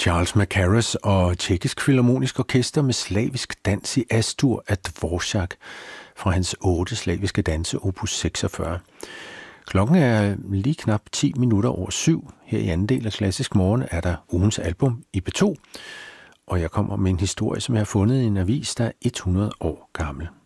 Charles Mackerras og Tjekkisk Filharmonisk Orkester med slavisk dans i Astur af Dvorak fra hans 8 slaviske danse, opus 46. Klokken er lige knap 10 minutter over 7. Her i anden del af Klassisk Morgen er der ugens album i P2, og jeg kommer med en historie, som jeg har fundet i en avis, der er 100 år gammel.